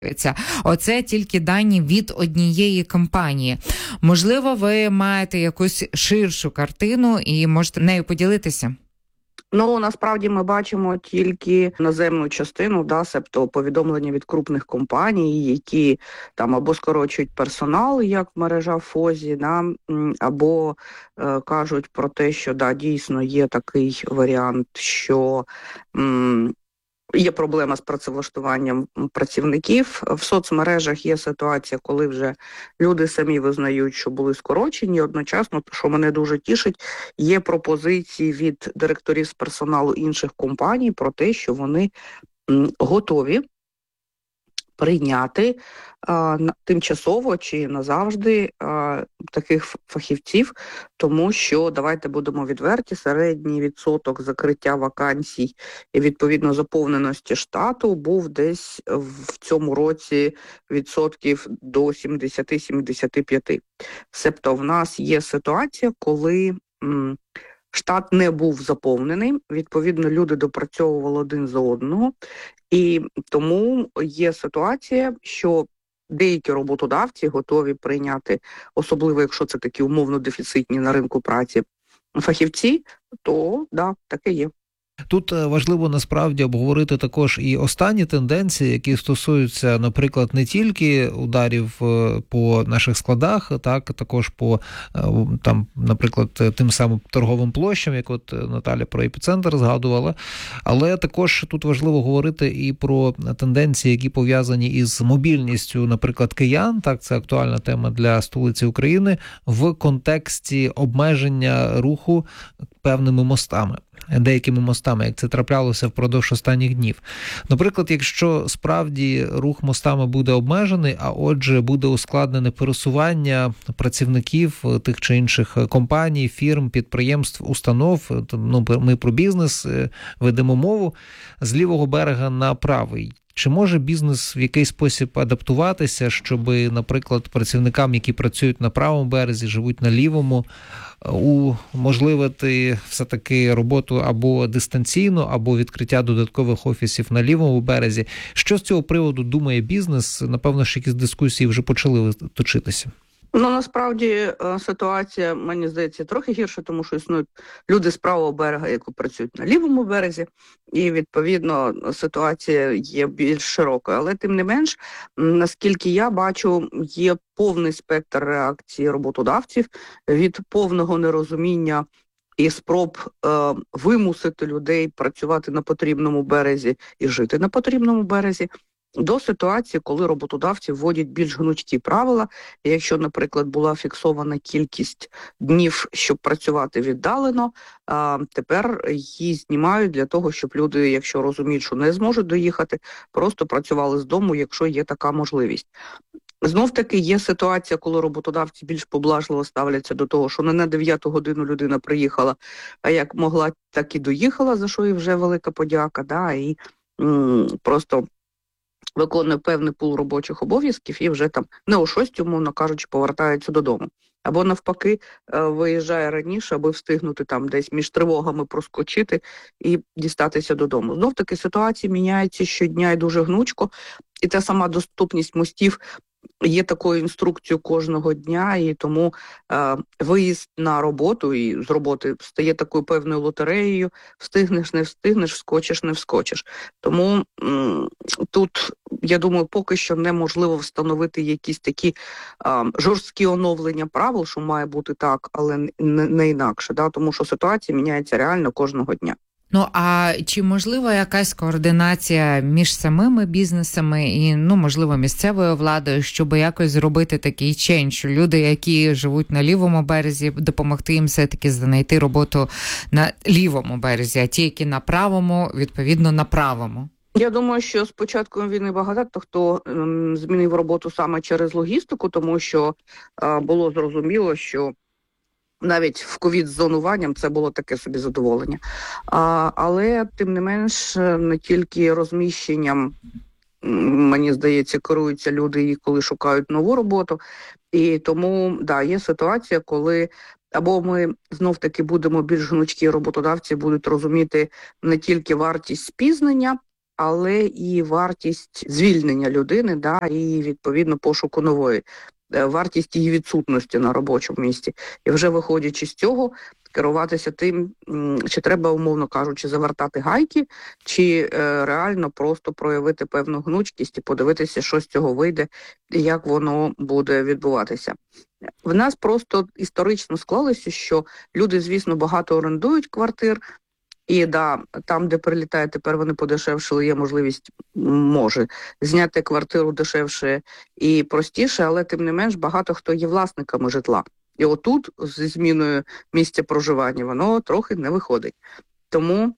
Оце тільки дані від однієї компанії. Можливо, ви маєте якусь ширшу картину і можете нею поділитися? Ну, насправді ми бачимо тільки наземну частину, себто повідомлення від крупних компаній, які там або скорочують персонал, як мережа ФОЗі, або кажуть про те, що дійсно є такий варіант, що є проблема з працевлаштуванням працівників. В соцмережах є ситуація, коли вже люди самі визнають, що були скорочені. Одночасно, що мене дуже тішить, є пропозиції від директорів з персоналу інших компаній про те, що вони готові прийняти тимчасово чи назавжди таких фахівців, тому що, давайте будемо відверті, середній відсоток закриття вакансій і, відповідно, заповненості штату був десь в цьому році відсотків до 70-75. Себто в нас є ситуація, коли штат не був заповнений, відповідно, люди допрацьовували один за одного, і тому є ситуація, що деякі роботодавці готові прийняти, особливо якщо це такі умовно дефіцитні на ринку праці фахівці, то таке є. Тут важливо насправді обговорити також і останні тенденції, які стосуються, наприклад, не тільки ударів по наших складах, також по, наприклад, тим самим торговим площам, як от Наталя про епіцентр згадувала, але також тут важливо говорити і про тенденції, які пов'язані із мобільністю, наприклад, киян, це актуальна тема для столиці України, в контексті обмеження руху певними мостами. Деякими мостами, як це траплялося впродовж останніх днів. Наприклад, якщо справді рух мостами буде обмежений, а отже буде ускладнене пересування працівників тих чи інших компаній, фірм, підприємств, установ, ми про бізнес ведемо мову, з лівого берега на правий. Чи може бізнес в якийсь спосіб адаптуватися, щоб, наприклад, працівникам, які працюють на правому березі, живуть на лівому, уможливити все-таки роботу або дистанційно, або відкриття додаткових офісів на лівому березі? Що з цього приводу думає бізнес? Напевно, що якісь дискусії вже почали точитися. Насправді ситуація, мені здається, трохи гірша, тому що існують люди з правого берега, які працюють на лівому березі, і, відповідно, ситуація є більш широкою. Але, тим не менш, наскільки я бачу, є повний спектр реакції роботодавців від повного нерозуміння і спроб вимусити людей працювати на потрібному березі і жити на потрібному березі, до ситуації, коли роботодавці вводять більш гнучкі правила. Якщо, наприклад, була фіксована кількість днів, щоб працювати віддалено, тепер її знімають для того, щоб люди, якщо розуміють, що не зможуть доїхати, просто працювали з дому, якщо є така можливість. Знов-таки є ситуація, коли роботодавці більш поблажливо ставляться до того, що не на 9 годину людина приїхала, а як могла, так і доїхала, за що і вже велика подяка, і просто виконує певний пул робочих обов'язків і вже там не о 6, умовно кажучи, повертається додому. Або навпаки, виїжджає раніше, аби встигнути там десь між тривогами проскочити і дістатися додому. Знов-таки ситуація міняється щодня і дуже гнучко, і та сама доступність мостів є такою інструкцією кожного дня, і тому виїзд на роботу і з роботи стає такою певною лотереєю: встигнеш, не встигнеш, вскочиш, не вскочиш. Тому тут, я думаю, поки що неможливо встановити якісь такі жорсткі оновлення правил, що має бути так, але не інакше, тому що ситуація міняється реально кожного дня. А чи можлива якась координація між самими бізнесами і, можливо, місцевою владою, щоб якось зробити такий чейндж, що люди, які живуть на лівому березі, допомогти їм все-таки знайти роботу на лівому березі, а ті, які на правому, відповідно, на правому? Я думаю, що з початком війни багато хто змінив роботу саме через логістику, тому що було зрозуміло, що навіть в ковід-зонуванням це було таке собі задоволення. Але, тим не менш, не тільки розміщенням, мені здається, керуються люди, коли шукають нову роботу. І тому, є ситуація, коли або ми знов-таки будемо більш гнучкі, роботодавці будуть розуміти не тільки вартість спізнення, але і вартість звільнення людини, да, і відповідно пошуку нової, вартість її відсутності на робочому місці. І вже виходячи з цього, керуватися тим, чи треба, умовно кажучи, завертати гайки, чи реально просто проявити певну гнучкість і подивитися, що з цього вийде і як воно буде відбуватися. В нас просто історично склалося, що люди, звісно, багато орендують квартир, і да, там, де прилітає, тепер вони подешевшили, є можливість, може, зняти квартиру дешевше і простіше, але тим не менш багато хто є власниками житла. І отут, зі зміною місця проживання, воно трохи не виходить. Тому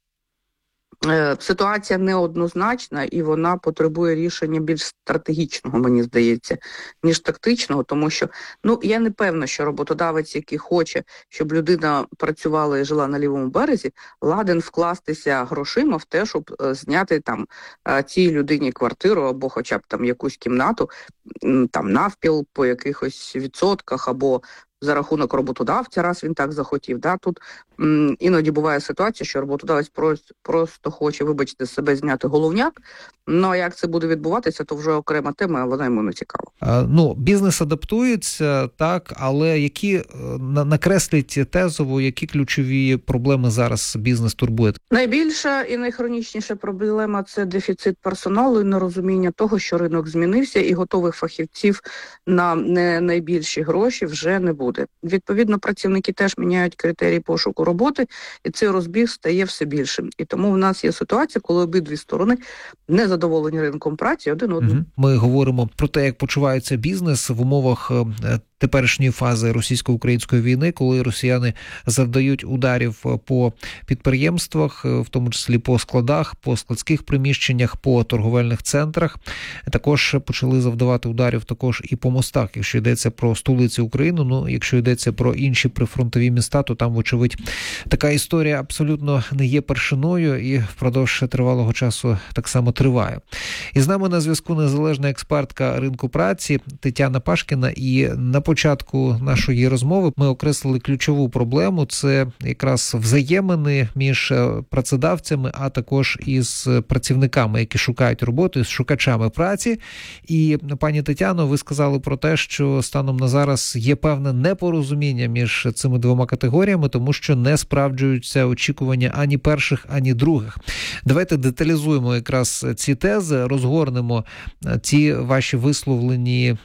ситуація неоднозначна, і вона потребує рішення більш стратегічного, мені здається, ніж тактичного, тому що, я не певна, що роботодавець, який хоче, щоб людина працювала і жила на лівому березі, ладен вкластися грошима в те, щоб зняти там цій людині квартиру або хоча б там якусь кімнату, там навпіл по якихось відсотках, або за рахунок роботодавця, раз він так захотів. Да? Тут іноді буває ситуація, що роботодавець просто хоче, вибачте, себе зняти головняк, а як це буде відбуватися, то вже окрема тема, а вона йому не цікава. Бізнес адаптується, так, але які, накресліть тезово, які ключові проблеми зараз бізнес турбує? Найбільша і найхронічніша проблема – це дефіцит персоналу і нерозуміння того, що ринок змінився і готових фахівців на не найбільші гроші вже не буде. Відповідно, працівники теж міняють критерії пошуку роботи, і цей розбіг стає все більшим. І тому в нас є ситуація, коли обидві сторони не задоволені ринком праці один одним. Ми говоримо про те, як почувається бізнес в умовах теперішньої фази російсько-української війни, коли росіяни завдають ударів по підприємствах, в тому числі по складах, по складських приміщеннях, по торговельних центрах. Також почали завдавати ударів також і по мостах, якщо йдеться про столицю України. Якщо йдеться про інші прифронтові міста, то там, вочевидь, така історія абсолютно не є першиною і впродовж тривалого часу так само триває. І з нами на зв'язку незалежна експертка ринку праці Тетяна Пашкіна. І на початку нашої розмови ми окреслили ключову проблему – це якраз взаємини між працедавцями, а також із працівниками, які шукають роботу, з шукачами праці. І, пані Тетяно, ви сказали про те, що станом на зараз є певне непорозуміння між цими двома категоріями, тому що не справджуються очікування ані перших, ані других. Давайте деталізуємо якраз ці тези, розгорнемо ті ваші висловлені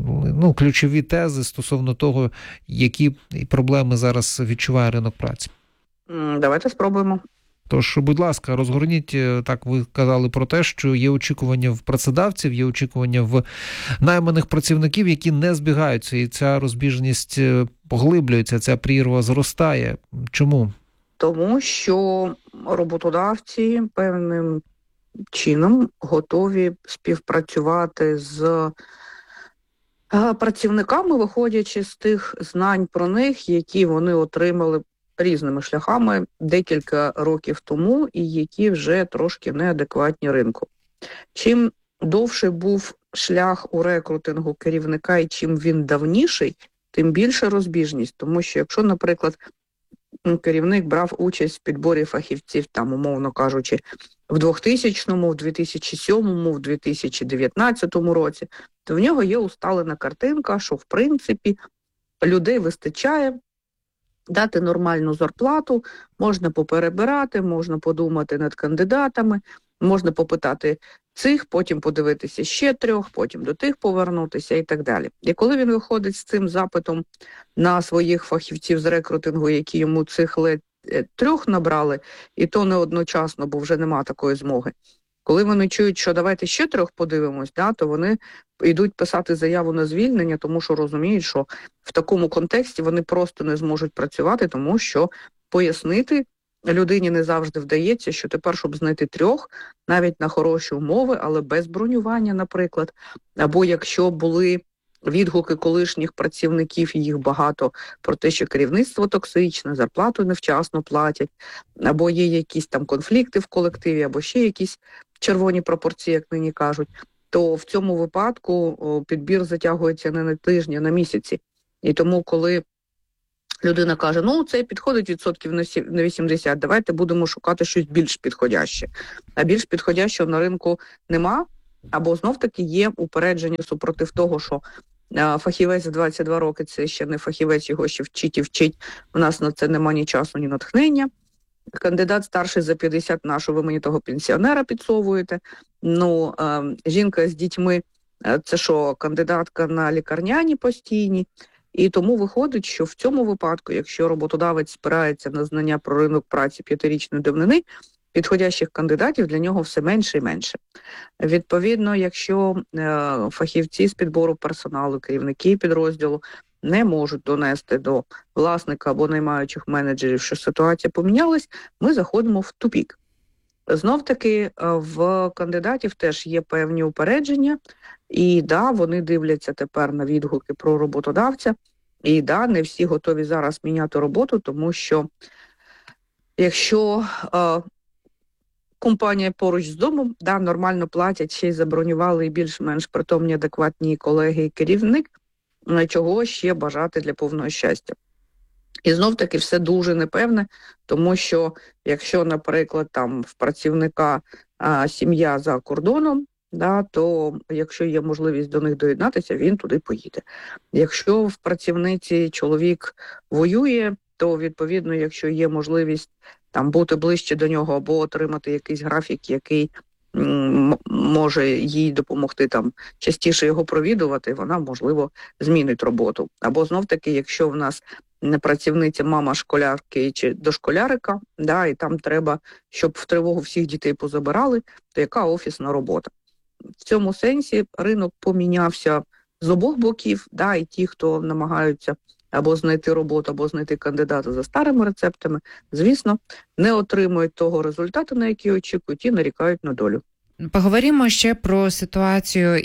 ключові тези стосовно того, які проблеми зараз відчуває ринок праці. Давайте спробуємо. Тож, будь ласка, розгорніть, так ви казали про те, що є очікування в працедавців, є очікування в найманих працівників, які не збігаються, і ця розбіжність поглиблюється, ця прірва зростає. Чому? Тому що роботодавці певним чином готові співпрацювати з працівниками, виходячи з тих знань про них, які вони отримали різними шляхами декілька років тому і які вже трошки неадекватні ринку. Чим довший був шлях у рекрутингу керівника і чим він давніший, тим більша розбіжність. Тому що якщо, наприклад, керівник брав участь в підборі фахівців, там, умовно кажучи, в 2000-му, в 2007-му, в 2019 році, то в нього є усталена картинка, що, в принципі, людей вистачає, дати нормальну зарплату, можна поперебирати, можна подумати над кандидатами, можна попитати цих, потім подивитися ще трьох, потім до тих повернутися і так далі. І коли він виходить з цим запитом на своїх фахівців з рекрутингу, які йому цих трьох набрали, і то не одночасно, бо вже нема такої змоги. Коли вони чують, що давайте ще трьох подивимось, то вони йдуть писати заяву на звільнення, тому що розуміють, що в такому контексті вони просто не зможуть працювати, тому що пояснити людині не завжди вдається, що тепер, щоб знайти трьох, навіть на хороші умови, але без бронювання, наприклад, або якщо були відгуки колишніх працівників, їх багато, про те, що керівництво токсичне, зарплату невчасно платять, або є якісь там конфлікти в колективі, або ще якісь червоні пропорції, як нині кажуть, то в цьому випадку підбір затягується не на тижні, а на місяці. І тому, коли людина каже, ну, це підходить відсотків на 80, давайте будемо шукати щось більш підходяще. А більш підходящого на ринку нема, або знов-таки є упередження супротив того, що фахівець в 22 роки – це ще не фахівець, його ще вчить і вчить. У нас на це нема ні часу, ні натхнення. Кандидат старший за 50, на що ви мені того пенсіонера підсовуєте? Ну, жінка з дітьми – це що, кандидатка на лікарняні постійні? І тому виходить, що в цьому випадку, якщо роботодавець спирається на знання про ринок праці 5-річної давнини, підходящих кандидатів для нього все менше і менше. Відповідно, якщо фахівці з підбору персоналу, керівники підрозділу не можуть донести до власника або наймаючих менеджерів, що ситуація помінялась, ми заходимо в тупік. Знов-таки в кандидатів теж є певні упередження, і да, вони дивляться тепер на відгуки про роботодавця, і да, не всі готові зараз міняти роботу, тому що якщо компанія поруч з домом, да, нормально платять, ще й забронювали і більш-менш притомні, адекватні колеги і керівник, чого ще бажати для повного щастя. І знов-таки все дуже непевне, тому що якщо, наприклад, там в працівника сім'я за кордоном, да, то якщо є можливість до них доєднатися, він туди поїде. Якщо в працівниці чоловік воює, то, відповідно, якщо є можливість там бути ближче до нього або отримати якийсь графік, який може їй допомогти там частіше його провідувати, вона, можливо, змінить роботу. Або знов-таки, якщо в нас працівниця мама школярки чи дошколярика, да, і там треба, щоб в тривогу всіх дітей позабирали, то яка офісна робота? В цьому сенсі ринок помінявся з обох боків, да, і ті, хто намагаються або знайти роботу, або знайти кандидата за старими рецептами, звісно, не отримують того результату, на який очікують, і нарікають на долю. Поговоримо ще про ситуацію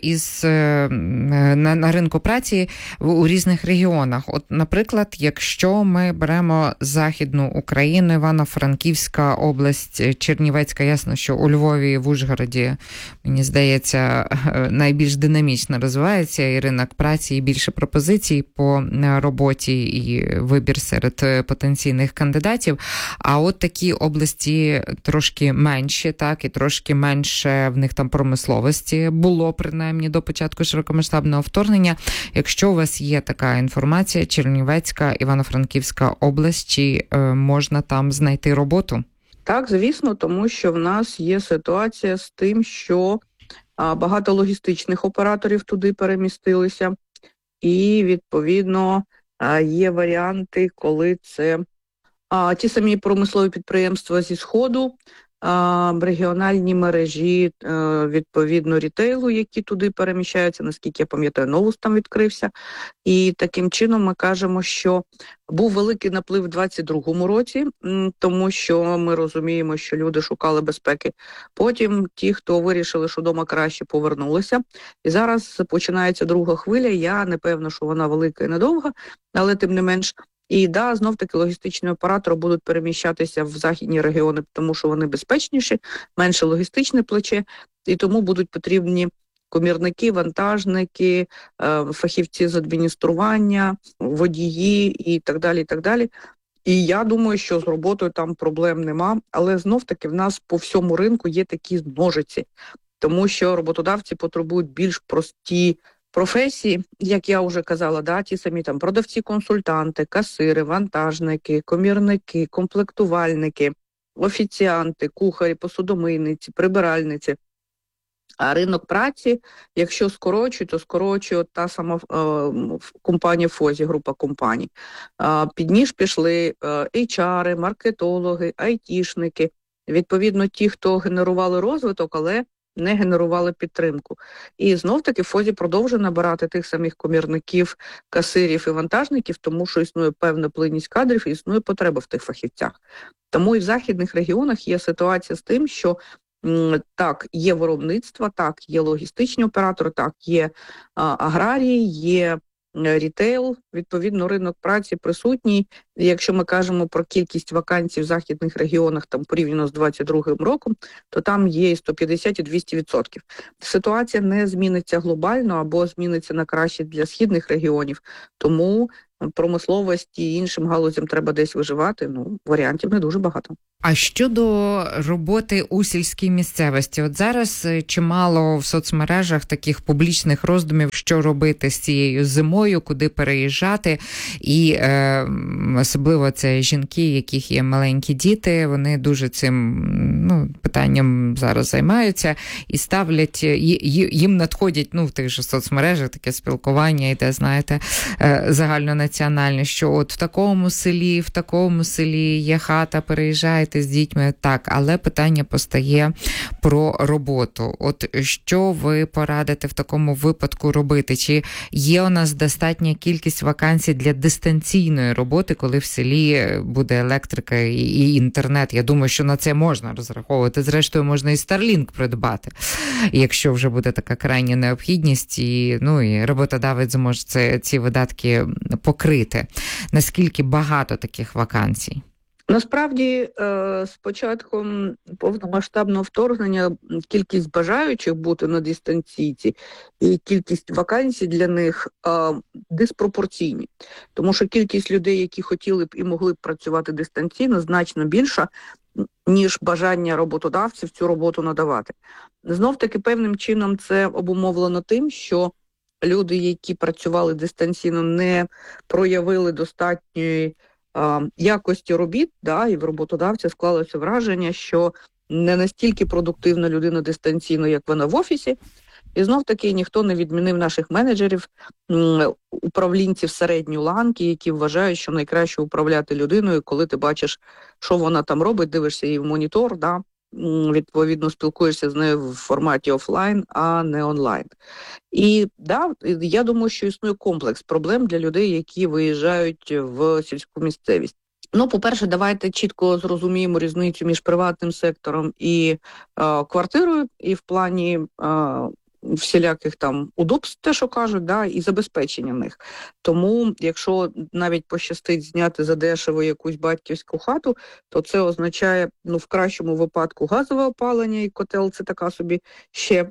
на ринку праці у різних регіонах. От, наприклад, якщо ми беремо Західну Україну, Івано-Франківська область, Чернівецька, ясно, що у Львові, в Ужгороді, мені здається, найбільш динамічно розвивається і ринок праці, і більше пропозицій по роботі, і вибір серед потенційних кандидатів. А от такі області трошки менші, так, і трошки менше в них там промисловості було, принаймні, до початку широкомасштабного вторгнення. Якщо у вас є така інформація, Чернівецька, Івано-Франківська область, чи можна там знайти роботу? Так, звісно, тому що в нас є ситуація з тим, що багато логістичних операторів туди перемістилися, і, відповідно, є варіанти, коли це ті самі промислові підприємства зі Сходу, регіональні мережі, відповідно, рітейлу, які туди переміщаються, наскільки я пам'ятаю, Новус там відкрився. І таким чином ми кажемо, що був великий наплив у 2022 році, тому що ми розуміємо, що люди шукали безпеки. Потім ті, хто вирішили, що вдома краще, повернулися. І зараз починається друга хвиля. Я не певна, що вона велика і недовга, але тим не менш. І да, знов-таки логістичні оператори будуть переміщатися в західні регіони, тому що вони безпечніші, менше логістичне плече, і тому будуть потрібні комірники, вантажники, фахівці з адміністрування, водії і так далі, і так далі. І я думаю, що з роботою там проблем нема, але знов-таки в нас по всьому ринку є такі ножиці, тому що роботодавці потребують більш прості професії, як я вже казала, да, ті самі там продавці-консультанти, касири, вантажники, комірники, комплектувальники, офіціанти, кухарі, посудомийниці, прибиральниці. А ринок праці, якщо скорочують, то скорочує та сама компанія ФОЗі, група компаній. Під ніж пішли HR, маркетологи, айтішники, відповідно ті, хто генерували розвиток, але не генерували підтримку. І знов-таки ФОЗі продовжує набирати тих самих комірників, касирів і вантажників, тому що існує певна плинність кадрів і існує потреба в тих фахівцях. Тому і в західних регіонах є ситуація з тим, що так, є виробництво, так, є логістичні оператори, так, є аграрії, є рітейл, відповідно, ринок праці присутній. І якщо ми кажемо про кількість вакансій в західних регіонах там порівняно з 2022 роком, то там є і 150, і 200%. Ситуація не зміниться глобально або зміниться на краще для східних регіонів, тому промисловості і іншим галузям треба десь виживати, варіантів не дуже багато. А щодо роботи у сільській місцевості, от зараз чимало в соцмережах таких публічних роздумів, що робити з цією зимою, куди переїжджати, і особливо це жінки, яких є маленькі діти, вони дуже цим питанням зараз займаються і ставлять, їм надходять в тих же соцмережах таке спілкування йде, знаєте, загальнонаціональне, що от в такому селі є хата, переїжджайте з дітьми, так, але питання постає про роботу. От що ви порадите в такому випадку робити? Чи є у нас достатня кількість вакансій для дистанційної роботи, коли в селі буде електрика і інтернет? Я думаю, що на це можна розраховувати. Зрештою, можна і Starlink придбати, якщо вже буде така крайня необхідність, і роботодавець зможе ці видатки покрити. Наскільки багато таких вакансій? Насправді, з початком повномасштабного вторгнення кількість бажаючих бути на дистанційці і кількість вакансій для них диспропорційні. Тому що кількість людей, які хотіли б і могли б працювати дистанційно, значно більша, ніж бажання роботодавців цю роботу надавати. Знов-таки певним чином це обумовлено тим, що люди, які працювали дистанційно, не проявили достатньої якості робіт, і в роботодавця склалося враження, що не настільки продуктивна людина дистанційно, як вона в офісі. І знов-таки ніхто не відмінив наших менеджерів, управлінців середньої ланки, які вважають, що найкраще управляти людиною, коли ти бачиш, що вона там робить, дивишся її в монітор, відповідно спілкуєшся з нею в форматі офлайн, а не онлайн. І я думаю, що існує комплекс проблем для людей, які виїжджають в сільську місцевість. По-перше, давайте чітко зрозуміємо різницю між приватним сектором і квартирою, і в плані всіляких там удобств, те, що кажуть, і забезпечення них. Тому, якщо навіть пощастить зняти задешево якусь батьківську хату, то це означає, в кращому випадку газове опалення, і котел – це така собі ще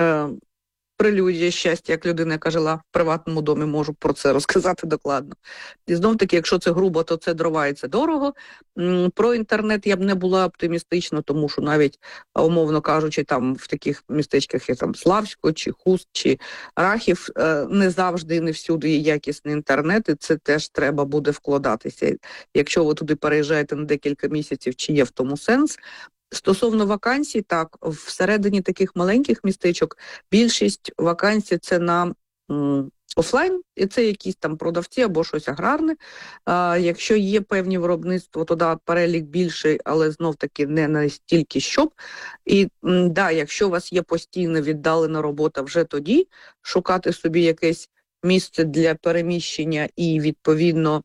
прелюдія щастя, як людина, яка жила в приватному домі, можу про це розказати докладно. І знов-таки, якщо це грубо, то це дрова і це дорого. Про інтернет я б не була оптимістична, тому що навіть, умовно кажучи, там в таких містечках, як там Славсько, чи Хуст, чи Рахів, не завжди і не всюди є якісний інтернет, і це теж треба буде вкладатися. Якщо ви туди переїжджаєте на декілька місяців, чи є в тому сенс. Стосовно вакансій, так, всередині таких маленьких містечок більшість вакансій – це на офлайн, і це якісь там продавці або щось аграрне. Якщо є певні виробництва, то перелік більший, але знов-таки не настільки, щоб. І якщо у вас є постійно віддалена робота, вже тоді шукати собі якесь місце для переміщення і, відповідно,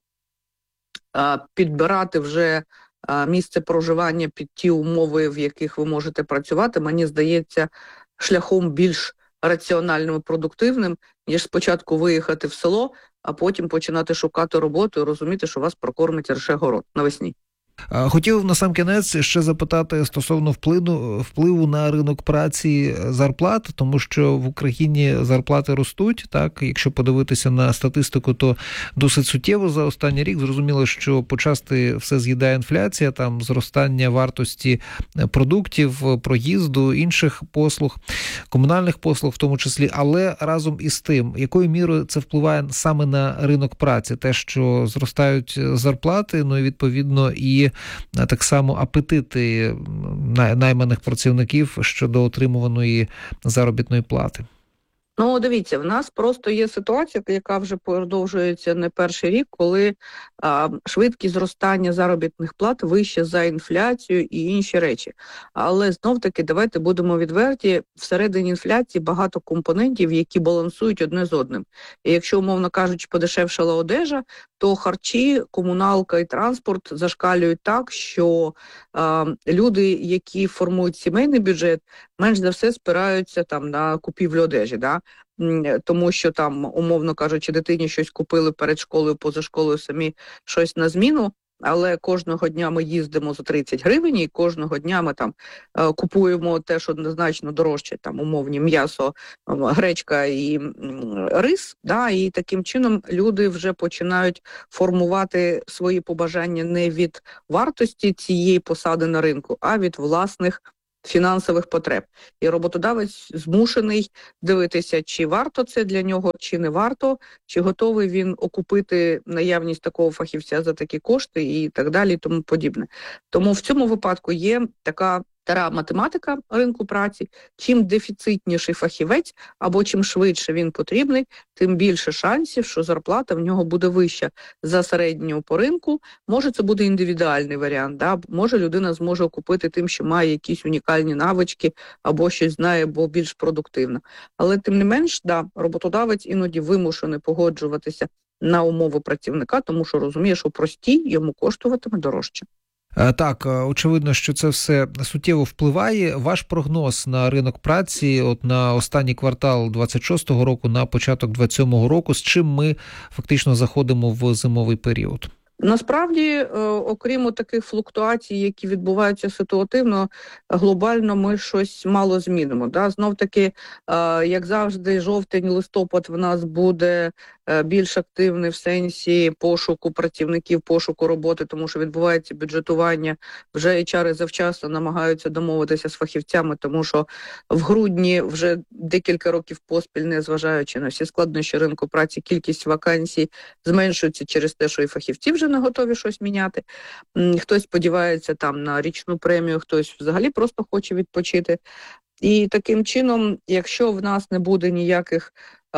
підбирати вже місце проживання під ті умови, в яких ви можете працювати, мені здається, шляхом більш раціональним і продуктивним, ніж спочатку виїхати в село, а потім починати шукати роботу і розуміти, що вас прокормить лише город навесні. Хотів насамкінець ще запитати стосовно впливу на ринок праці зарплат, тому що в Україні зарплати ростуть, так, якщо подивитися на статистику, то досить суттєво за останній рік. Зрозуміло, що почасти все з'їдає інфляція, там зростання вартості продуктів, проїзду, інших послуг, комунальних послуг в тому числі, але разом із тим, якою мірою це впливає саме на ринок праці, те, що зростають зарплати, і відповідно і так само апетити найманих працівників щодо отримуваної заробітної плати? Дивіться, в нас просто є ситуація, яка вже продовжується не перший рік, коли швидкість зростання заробітних плат вища за інфляцію і інші речі. Але знов-таки, давайте будемо відверті, всередині інфляції багато компонентів, які балансують одне з одним. І якщо, умовно кажучи, подешевшала одежа, то харчі, комуналка і транспорт зашкалюють так, що люди, які формують сімейний бюджет, менш за все спираються там на купівлю одежі, тому що там, умовно кажучи, дитині щось купили перед школою, поза школою, самі щось на зміну, але кожного дня ми їздимо за 30 гривень, і кожного дня ми там купуємо те, що значно дорожче, там умовні м'ясо, гречка і рис, да, і таким чином люди вже починають формувати свої побажання не від вартості цієї посади на ринку, а від власних фінансових потреб. І роботодавець змушений дивитися, чи варто це для нього, чи не варто, чи готовий він окупити наявність такого фахівця за такі кошти і так далі, і тому подібне. Тому в цьому випадку є така стара математика ринку праці. Чим дефіцитніший фахівець, або чим швидше він потрібний, тим більше шансів, що зарплата в нього буде вища за середню по ринку. Може, це буде індивідуальний варіант, да? Може, людина зможе окупити тим, що має якісь унікальні навички, або щось знає, або більш продуктивно. Але тим не менш, да, роботодавець іноді вимушений погоджуватися на умови працівника, тому що розуміє, що прості йому коштуватиме дорожче. Так, очевидно, що це все суттєво впливає. Ваш прогноз на ринок праці, от на останній квартал 26-го року, на початок 27-го року, з чим ми фактично заходимо в зимовий період? Насправді, окрім таких флуктуацій, які відбуваються ситуативно, глобально ми щось мало змінимо. Да? Знов-таки, як завжди, жовтень-листопад в нас буде більш активний в сенсі пошуку працівників, пошуку роботи, тому що відбувається бюджетування. Вже HR завчасно намагаються домовитися з фахівцями, тому що в грудні вже декілька років поспіль, незважаючи на всі складнощі ринку праці, кількість вакансій зменшується через те, що і фахівці вже не готові щось міняти. Хтось сподівається там на річну премію, хтось взагалі просто хоче відпочити. І таким чином, якщо в нас не буде ніяких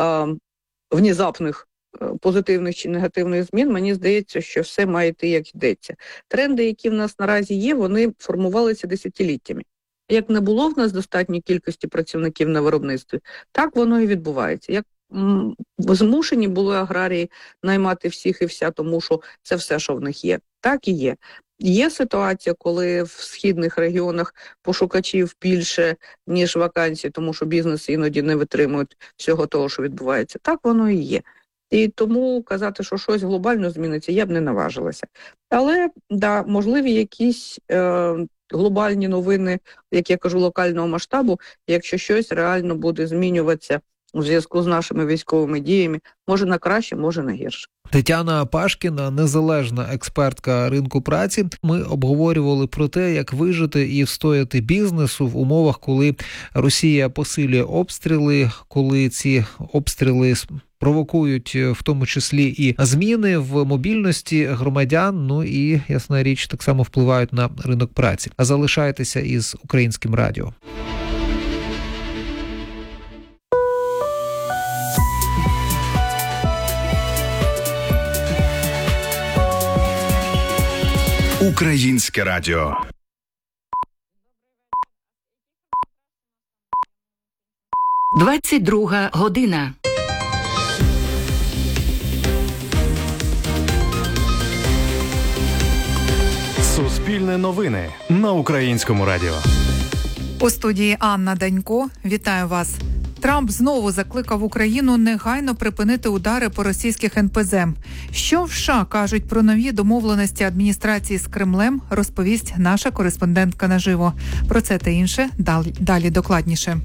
внезапних позитивних чи негативних змін, мені здається, що все має йти, як йдеться. Тренди, які в нас наразі є, вони формувалися десятиліттями. Як не було в нас достатньої кількості працівників на виробництві, так воно і відбувається. Як змушені були аграрії наймати всіх і вся, тому що це все, що в них є. Так і є. Є ситуація, коли в східних регіонах пошукачів більше, ніж вакансій, тому що бізнеси іноді не витримують всього того, що відбувається. Так воно і є. І тому казати, що щось глобально зміниться, я б не наважилася. Але, да, можливі якісь глобальні новини, як я кажу, локального масштабу, якщо щось реально буде змінюватися у зв'язку з нашими військовими діями, може на краще, може на гірше. Тетяна Пашкіна, незалежна експертка ринку праці. Ми обговорювали про те, як вижити і встояти бізнесу в умовах, коли Росія посилює обстріли, коли ці обстріли провокують в тому числі і зміни в мобільності громадян, ну і, ясна річ, так само впливають на ринок праці. А залишайтеся із Українським радіо. Українське радіо. «22 година». Суспільне новини на Українському радіо. У студії Анна Данько. Вітаю вас. Трамп знову закликав Україну негайно припинити удари по російських НПЗ. Що в США кажуть про нові домовленості адміністрації з Кремлем, розповість наша кореспондентка наживо. Про це та інше далі докладніше.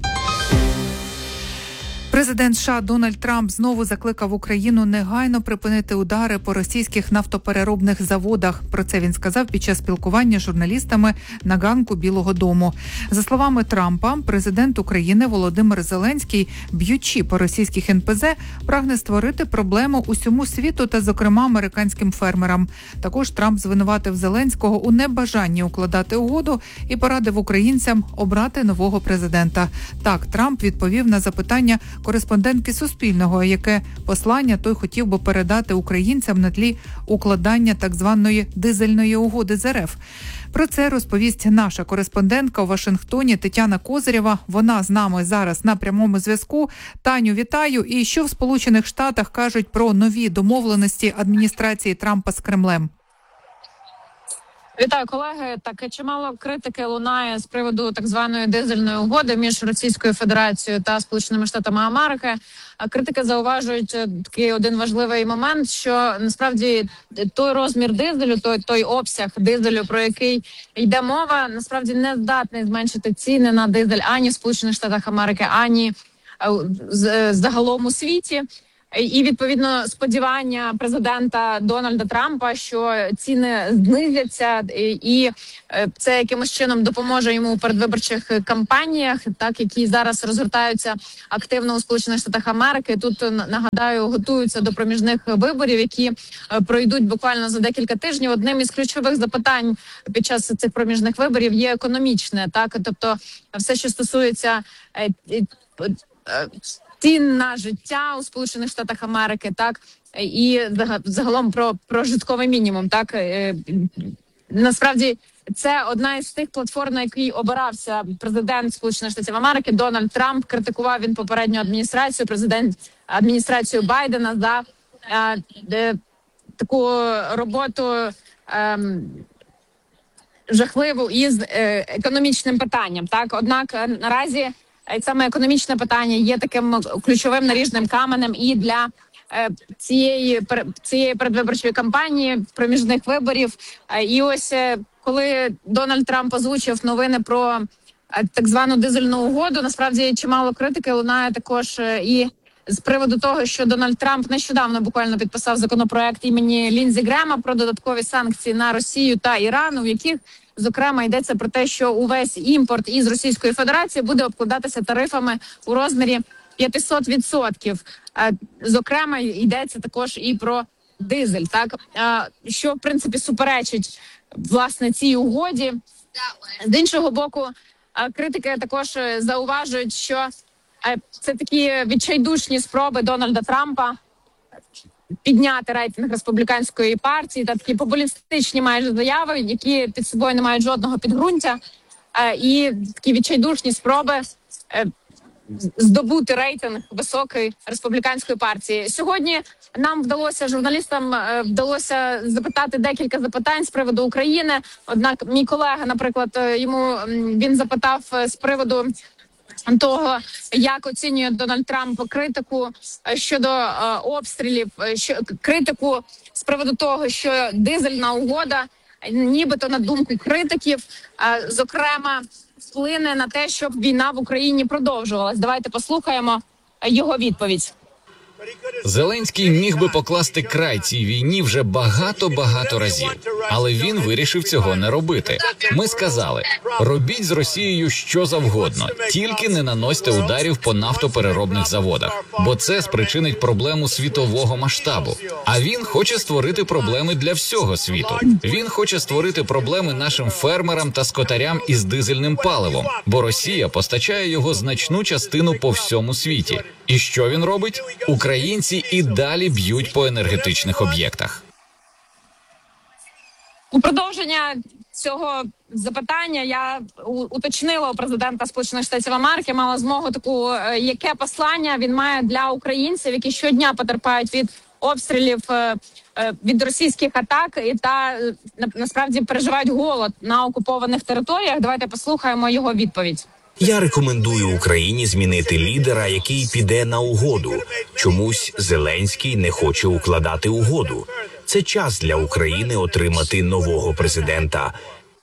Президент США Дональд Трамп знову закликав Україну негайно припинити удари по російських нафтопереробних заводах. Про це він сказав під час спілкування з журналістами на ганку Білого дому. За словами Трампа, президент України Володимир Зеленський, б'ючи по російських НПЗ, прагне створити проблему усьому світу та, зокрема, американським фермерам. Також Трамп звинуватив Зеленського у небажанні укладати угоду і порадив українцям обрати нового президента. Так, Трамп відповів на запитання кореспондентки Суспільного, яке послання той хотів би передати українцям на тлі укладання так званої дизельної угоди з РФ. Про це розповість наша кореспондентка у Вашингтоні Тетяна Козирєва. Вона з нами зараз на прямому зв'язку. Таню, вітаю. І що в Сполучених Штатах кажуть про нові домовленості адміністрації Трампа з Кремлем? Вітаю, колеги. Так, чимало критики лунає з приводу так званої дизельної угоди між Російською Федерацією та Сполученими Штатами Америки. Критики зауважують такий один важливий момент, що насправді той розмір дизелю, той обсяг дизелю, про який йде мова, насправді не здатний зменшити ціни на дизель ані в Сполучених Штатах Америки, ані загалом у світі. І, відповідно, сподівання президента Дональда Трампа, що ціни знизяться, і це якимось чином допоможе йому у передвиборчих кампаніях, так, які зараз розгортаються активно у Сполучених Штатах Америки. Тут, нагадаю, готуються до проміжних виборів, які пройдуть буквально за декілька тижнів. Одним із ключових запитань під час цих проміжних виборів є економічне, так, тобто все, що стосується цін на життя у Сполучених Штатах Америки, так, і загалом про прожитковий мінімум, так. Насправді це одна із тих платформ, на якій обирався президент Сполучених Штатів Америки Дональд Трамп. Критикував він попередню адміністрацію, адміністрацію Байдена за таку роботу жахливу із економічним питанням, так. Однак наразі саме економічне питання є таким ключовим наріжним каменем і для цієї передвиборчої кампанії, проміжних виборів. І ось коли Дональд Трамп озвучив новини про так звану дизельну угоду, насправді чимало критики лунає також і з приводу того, що Дональд Трамп нещодавно буквально підписав законопроект імені Ліндзі Грема про додаткові санкції на Росію та Іран, у яких, зокрема, йдеться про те, що увесь імпорт із Російської Федерації буде обкладатися тарифами у розмірі 500%. Зокрема, йдеться також і про дизель, так, що, в принципі, суперечить, власне, цій угоді. З іншого боку, критики також зауважують, що це такі відчайдушні спроби Дональда Трампа підняти рейтинг республіканської партії та такі популістичні майже заяви, які під собою не мають жодного підґрунтя, і такі відчайдушні спроби здобути рейтинг високої республіканської партії. Сьогодні нам журналістам вдалося запитати декілька запитань з приводу України. Однак мій колега, наприклад, він запитав з приводу того, як оцінює Дональд Трамп критику щодо обстрілів, критику з приводу того, що дизельна угода, нібито на думку критиків, зокрема, вплине на те, щоб війна в Україні продовжувалась. Давайте послухаємо його відповідь. Зеленський міг би покласти край цій війні вже багато разів, але він вирішив цього не робити. Ми сказали, робіть з Росією що завгодно, тільки не наносьте ударів по нафтопереробних заводах, бо це спричинить проблему світового масштабу. А він хоче створити проблеми для всього світу. Він хоче створити проблеми нашим фермерам та скотарям із дизельним паливом, бо Росія постачає його значну частину по всьому світі. І що він робить? Українці і далі б'ють по енергетичних об'єктах. У продовження цього запитання я уточнила у президента Сполучених Штатів Америки, мала змогу таку, яке послання він має для українців, які щодня потерпають від обстрілів, від російських атак та насправді переживають голод на окупованих територіях. Давайте послухаємо його відповідь. Я рекомендую Україні змінити лідера, який піде на угоду. Чомусь Зеленський не хоче укладати угоду. Це час для України отримати нового президента.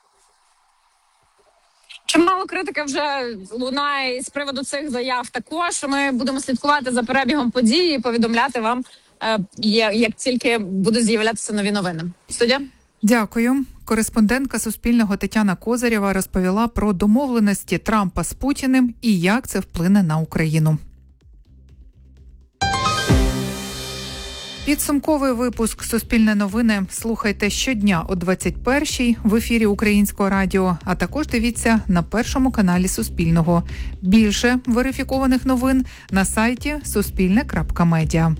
Чимало критики вже лунає з приводу цих заяв також. Ми будемо слідкувати за перебігом подій і повідомляти вам, як тільки будуть з'являтися нові новини. Студія? Дякую. Кореспондентка Суспільного Тетяна Козирєва розповіла про домовленості Трампа з Путіним і як це вплине на Україну. Підсумковий випуск «Суспільне новини» слухайте щодня о 21-й в ефірі Українського радіо, а також дивіться на першому каналі Суспільного. Більше верифікованих новин на сайті suspilne.media.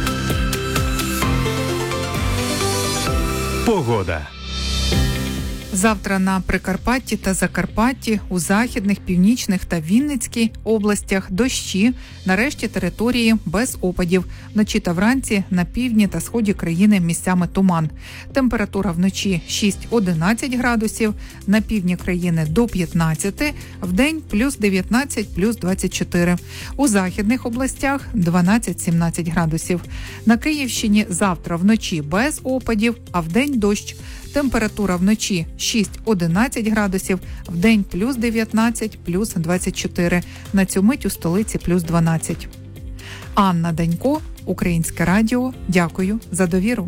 Погода. Завтра на Прикарпатті та Закарпатті, у Західних, Північних та Вінницькій областях дощі, нарешті території без опадів. Вночі та вранці на півдні та сході країни місцями туман. Температура вночі 6-11 градусів, на півдні країни до 15, вдень плюс 19, плюс 24. У західних областях 12-17 градусів. На Київщині завтра вночі без опадів, а вдень дощ. Температура вночі 6-11 градусів, вдень плюс 19, плюс 24. На цю мить у столиці плюс 12. Анна Данько, Українське радіо. Дякую за довіру.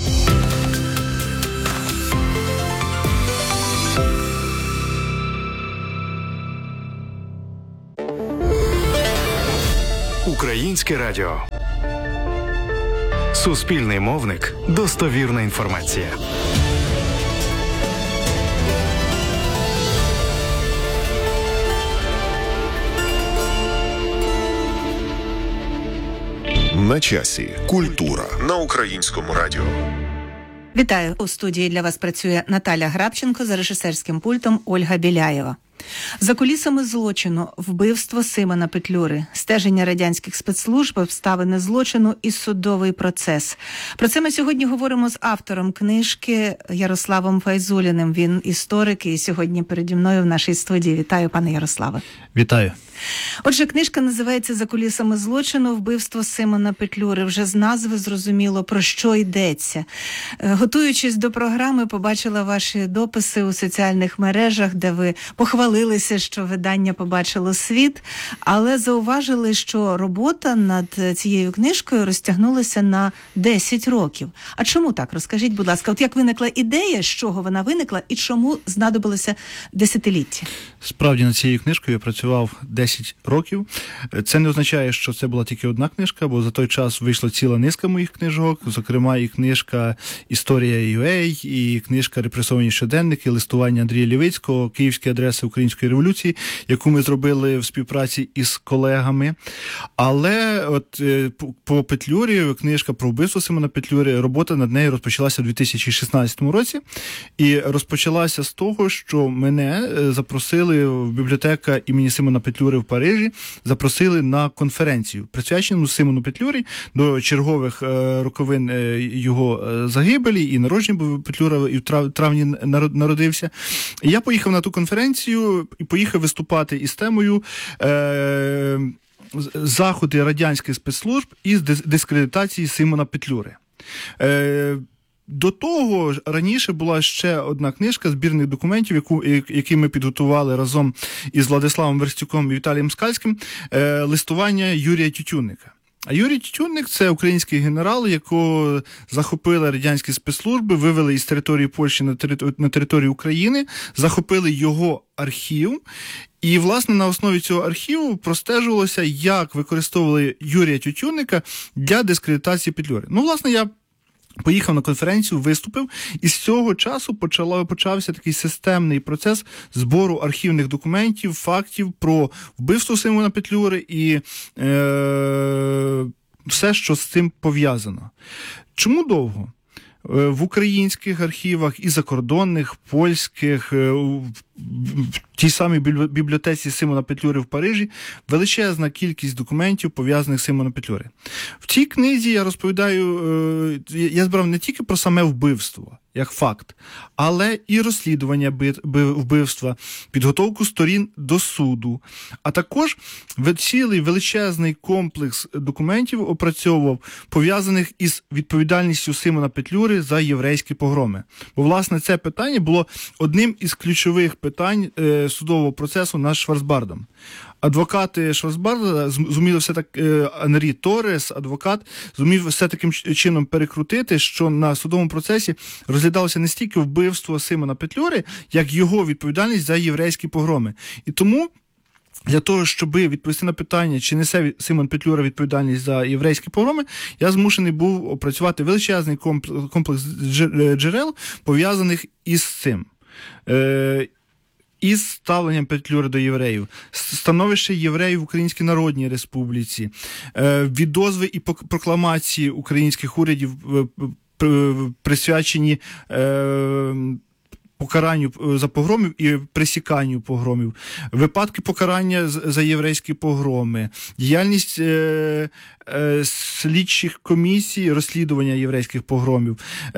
Українське радіо. Суспільний мовник. Достовірна інформація. На часі. Культура на Українському радіо. Вітаю! У студії для вас працює Наталя Грабченко, за режисерським пультом Ольга Біляєва. За кулісами злочину, вбивство Симона Петлюри, стеження радянських спецслужб, обставини злочину і судовий процес. Про це ми сьогодні говоримо з автором книжки Ярославом Файзуліним. Він історик і сьогодні переді мною в нашій студії. Вітаю, пане Ярославе. Вітаю. Отже, книжка називається «За кулісами злочину. Вбивство Симона Петлюри». Вже з назви зрозуміло, про що йдеться. Готуючись до програми, побачила ваші дописи у соціальних мережах, де ви похвалилися, що видання побачило світ, але зауважили, що робота над цією книжкою розтягнулася на 10 років. А чому так? Розкажіть, будь ласка, от як виникла ідея, з чого вона виникла і чому знадобилося десятиліття? Справді, над цією книжкою я працював 10 років. Це не означає, що це була тільки одна книжка, бо за той час вийшла ціла низка моїх книжок, зокрема і книжка «Історія UA», і книжка «Репресовані щоденники», листування Андрія Лівицького, «Київські адреси Української революції», яку ми зробили в співпраці із колегами. Але от по Петлюрі, книжка про вбивство Симона Петлюри, робота над нею розпочалася у 2016 році. І розпочалася з того, що мене запросили в бібліотека імені Симона Петлюри в Парижі, запросили на конференцію, присвячену Симону Петлюрі до чергових роковин його загибелі, і народження, бо Петлюра і в травні народився. І я поїхав на ту конференцію і поїхав виступати із темою заходи радянських спецслужб із дискредитації Симона Петлюри. До того раніше була ще одна книжка, збірних документів, які ми підготували разом із Владиславом Верстюком і Віталієм Скальським, листування Юрія Тютюнника. А Юрій Тютюнник – це український генерал, якого захопили радянські спецслужби, вивели із території Польщі на територію України, захопили його архів. І, власне, на основі цього архіву простежувалося, як використовували Юрія Тютюнника для дискредитації Петлюри. Ну, власне, я поїхав на конференцію, виступив, і з цього часу почався такий системний процес збору архівних документів, фактів про вбивство Симона Петлюри і все, що з цим пов'язано. Чому довго? В українських архівах і закордонних, польських, в тій самій бібліотеці Симона Петлюри в Парижі величезна кількість документів, пов'язаних з Симоном Петлюри. В цій книзі я розповідаю, я збирав не тільки про саме вбивство, як факт, але і розслідування вбивства, підготовку сторін до суду, а також цілий величезний комплекс документів опрацьовував, пов'язаних із відповідальністю Симона Петлюри за єврейські погроми. Бо, власне, це питання було одним із ключових питань судового процесу над Шварцбардом. Адвокати Шварцбарда зуміли все так, Анрі Торрес, адвокат, зумів все таким чином перекрутити, що на судовому процесі розглядалося не стільки вбивство Симона Петлюри, як його відповідальність за єврейські погроми. І тому для того, щоб відповісти на питання, чи несе Симон Петлюра відповідальність за єврейські погроми, я змушений був опрацювати величезний комплекс джерел, пов'язаних із цим. Із ставленням Петлюри до євреїв, становище євреїв в Українській Народній Республіці, відозви і прокламації українських урядів, присвячені покаранню за погромів і пресіканню погромів, випадки покарання за єврейські погроми, діяльність слідчих комісій, розслідування єврейських погромів,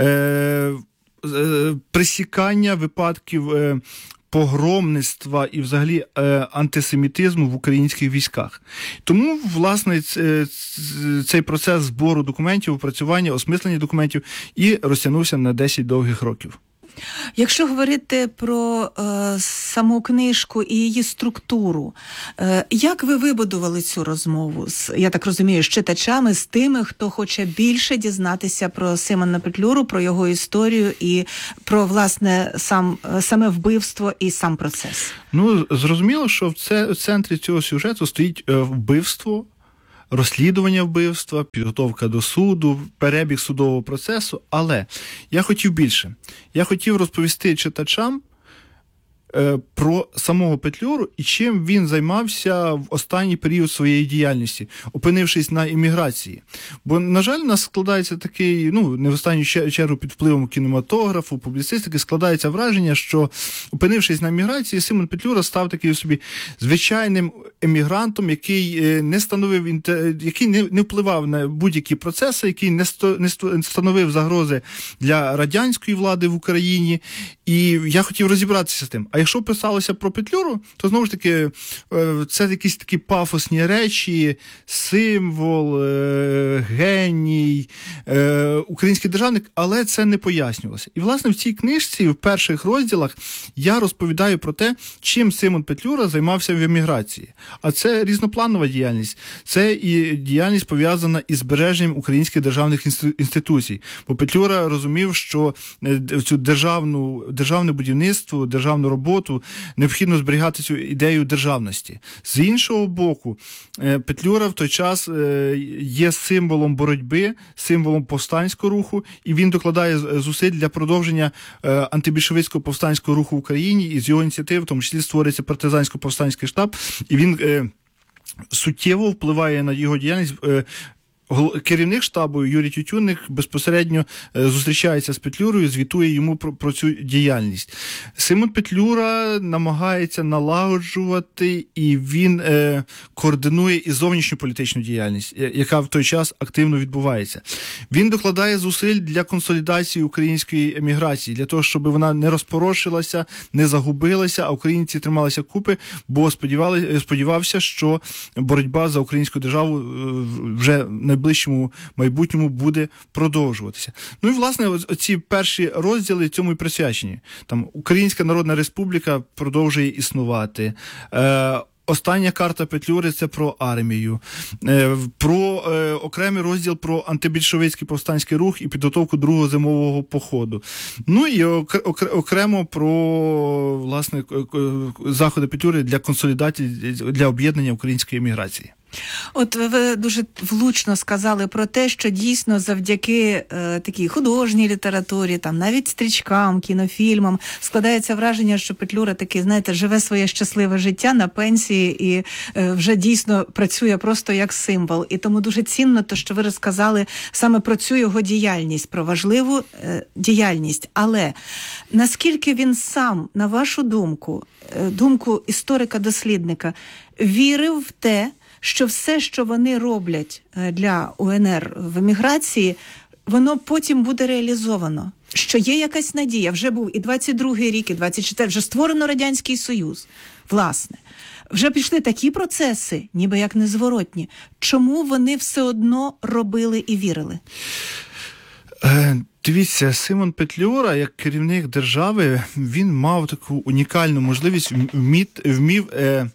пресікання випадків погромництва і взагалі антисемітизму в українських військах. Тому, власне, цей процес збору документів, опрацювання, осмислення документів і розтягнувся на 10 довгих років. Якщо говорити про саму книжку і її структуру, як ви вибудували цю розмову з, я так розумію, з читачами, з тими, хто хоче більше дізнатися про Симона Петлюру, про його історію і про, власне, саме вбивство і сам процес? Ну, зрозуміло, що в центрі цього сюжету стоїть вбивство, розслідування вбивства, підготовка до суду, перебіг судового процесу, але я хотів більше. Я хотів розповісти читачам про самого Петлюру і чим він займався в останній період своєї діяльності, опинившись на імміграції. Бо, на жаль, у нас складається такий, не в останню чергу під впливом кінематографу, публіцистики, складається враження, що, опинившись на імміграції, Симон Петлюра став таким собі звичайним емігрантом, який який не впливав на будь-які процеси, який не становив загрози для радянської влади в Україні. І я хотів розібратися з тим. А якщо писалося про Петлюру, то, знову ж таки, це якісь такі пафосні речі, символ, геній, український державник, але це не пояснювалося. І, власне, в цій книжці, в перших розділах, я розповідаю про те, чим Симон Петлюра займався в еміграції. А це різнопланова діяльність. Це і діяльність пов'язана із збереженням українських державних інституцій. Бо Петлюра розумів, що цю державне будівництво, державну роботу необхідно зберігати цю ідею державності. З іншого боку, Петлюра в той час є символом боротьби, символом повстанського руху, і він докладає зусиль для продовження антибільшовицького повстанського руху в Україні, і з його ініціатив, в тому числі, створюється партизансько-повстанський штаб, і він суттєво впливає на його діяльність. Керівник штабу Юрій Тютюнник безпосередньо зустрічається з Петлюрою, звітує йому про цю діяльність. Симон Петлюра намагається налагоджувати, і він координує і зовнішню політичну діяльність, яка в той час активно відбувається. Він докладає зусиль для консолідації української еміграції, для того, щоб вона не розпорошилася, не загубилася, а українці трималися купи, бо сподівався, що боротьба за українську державу вже в найближчому майбутньому буде продовжуватися. Ну і, власне, оці перші розділи цьому і присвячені. Там Українська Народна Республіка продовжує існувати. Остання карта Петлюри – це про армію, про окремий розділ про антибільшовицький повстанський рух і підготовку другого зимового походу. Ну і окремо про, власне, заходи Петлюри для консолідації, для об'єднання української еміграції. От ви дуже влучно сказали про те, що дійсно завдяки такій художній літературі, там навіть стрічкам, кінофільмам складається враження, що Петлюра таки, знаєте, живе своє щасливе життя на пенсії і вже дійсно працює просто як символ. І тому дуже цінно те, що ви розказали саме про цю його діяльність, про важливу діяльність. Але наскільки він сам, на вашу думку, думку історика-дослідника, вірив в те, що все, що вони роблять для УНР в еміграції, воно потім буде реалізовано? Що є якась надія? Вже був і 22-й рік, і 24-й, вже створено Радянський Союз. Власне, вже пішли такі процеси, ніби як незворотні. Чому вони все одно робили і вірили? Дивіться, Симон Петлюра, як керівник держави, він мав таку унікальну можливість, вмів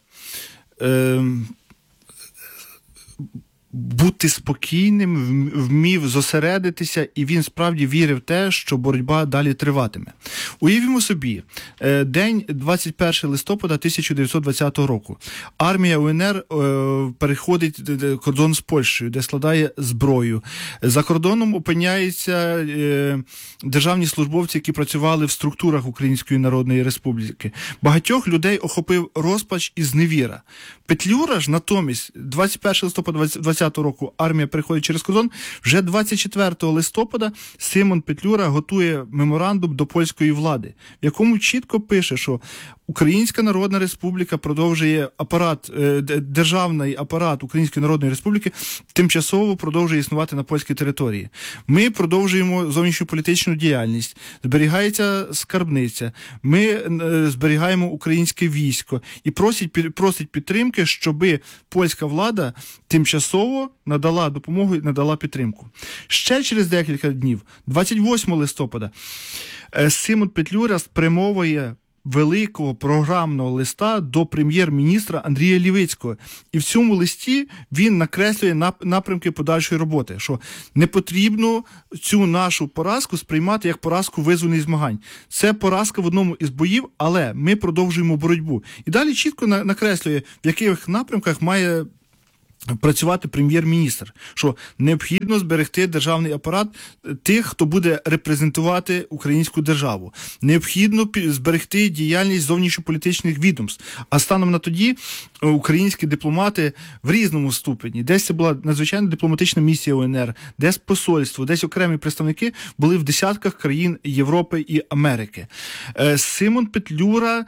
бути спокійним, вмів зосередитися, і він справді вірив в те, що боротьба далі триватиме. Уявімо собі, день 21 листопада 1920 року. Армія УНР переходить кордон з Польщею, де складає зброю. За кордоном опиняються державні службовці, які працювали в структурах Української Народної Республіки. Багатьох людей охопив розпач і зневіра. Петлюра ж натомість 21 листопада 20 2020 року армія переходить через кордон, вже 24 листопада Симон Петлюра готує меморандум до польської влади, в якому чітко пише, що Українська Народна Республіка продовжує державний апарат Української Народної Республіки тимчасово продовжує існувати на польській території. Ми продовжуємо зовнішньополітичну діяльність, зберігається скарбниця, ми зберігаємо українське військо і просить підтримки, щоби польська влада тимчасово надала допомогу і надала підтримку. Ще через декілька днів, 28 листопада, Симон Петлюра спрямовує великого програмного листа до прем'єр-міністра Андрія Лівицького. І в цьому листі він накреслює напрямки подальшої роботи, що не потрібно цю нашу поразку сприймати як поразку визвольних змагань. Це поразка в одному із боїв, але ми продовжуємо боротьбу. І далі чітко накреслює, в яких напрямках має працювати прем'єр-міністр, що необхідно зберегти державний апарат тих, хто буде репрезентувати українську державу. Необхідно зберегти діяльність зовнішньополітичних відомств. А станом на тоді українські дипломати в різному ступені, десь це була надзвичайна дипломатична місія УНР, десь посольство, десь окремі представники були в десятках країн Європи і Америки. Симон Петлюра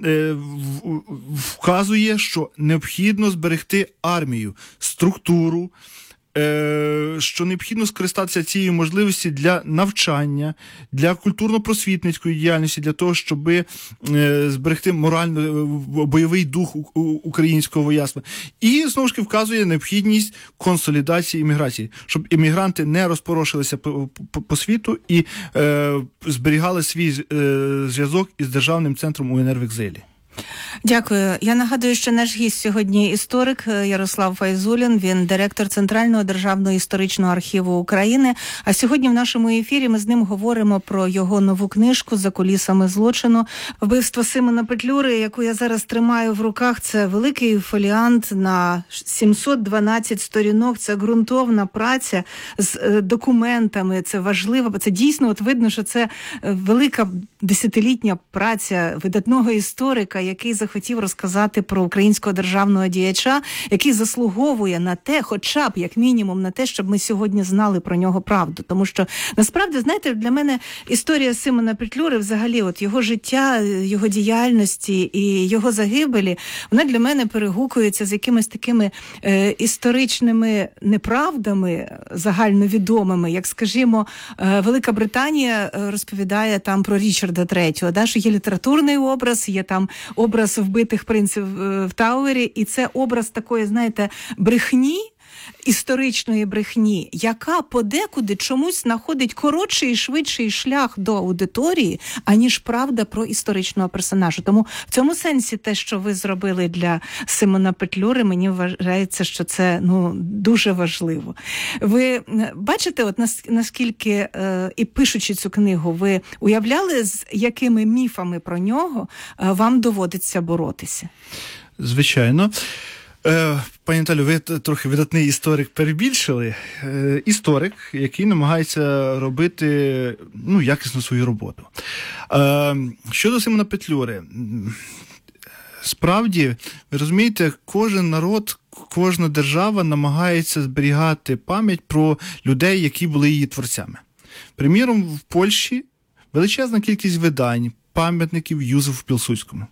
вказує, що необхідно зберегти армію, структуру, що необхідно скористатися цією можливістю для навчання, для культурно-просвітницької діяльності, для того, щоб зберегти бойовий дух українського вояцтва. І, знову ж таки, вказує необхідність консолідації імміграції, щоб іммігранти не розпорошилися по світу і зберігали свій зв'язок із Державним центром УНР в екзилі. Дякую. Я нагадую, що наш гість сьогодні історик Ярослав Файзулін, він директор Центрального державного історичного архіву України. А сьогодні в нашому ефірі ми з ним говоримо про його нову книжку «За кулісами злочину. Вбивство Симона Петлюри», яку я зараз тримаю в руках. Це великий фоліант на 712 сторінок. Це ґрунтовна праця з документами. Це важливо. Це дійсно, от видно, що це велика десятилітня праця видатного історика, який захотів розказати про українського державного діяча, який заслуговує на те, хоча б, як мінімум, на те, щоб ми сьогодні знали про нього правду. Тому що, насправді, знаєте, для мене історія Симона Петлюри, взагалі, от його життя, його діяльності і його загибелі, вона для мене перегукується з якимись такими історичними неправдами загальновідомими, як, скажімо, Велика Британія розповідає там про Річарда III, да, що є літературний образ, є там образ вбитих принців в Тауері, і це образ такої, знаєте, брехні, історичної брехні, яка подекуди чомусь знаходить коротший і швидший шлях до аудиторії, аніж правда про історичного персонажа. Тому в цьому сенсі те, що ви зробили для Симона Петлюри, мені вважається, що це дуже важливо. Ви бачите, от наскільки, і пишучи цю книгу, ви уявляли, з якими міфами про нього вам доводиться боротися? Звичайно. Пані Наталю, ви трохи видатний історик перебільшили. Історик, який намагається робити якісно свою роботу. Щодо Симона Петлюри, справді, ви розумієте, кожен народ, кожна держава намагається зберігати пам'ять про людей, які були її творцями. Приміром, в Польщі величезна кількість видань, пам'ятників Юзефу Пілсудському.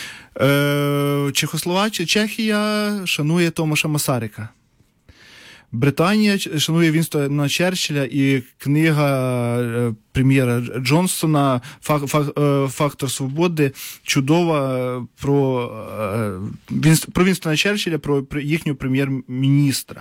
Чехія шанує Томаша Масарика. Британія шанує Вінстона Черчилля, і книга прем'єра Джонсона «Фактор свободи» чудова про Вінстона Черчилля, про їхнього прем'єр-міністра.